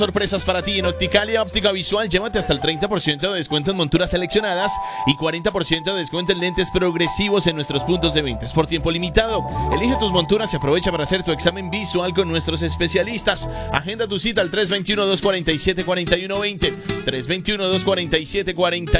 Sorpresas para ti en Opticalia Óptica Visual. Llévate hasta el 30% de descuento en monturas seleccionadas y 40% de descuento en lentes progresivos en nuestros puntos de ventas por tiempo limitado. Elige tus monturas y aprovecha para hacer tu examen visual con nuestros especialistas. Agenda tu cita al 321-247-4120. 321-247-4120.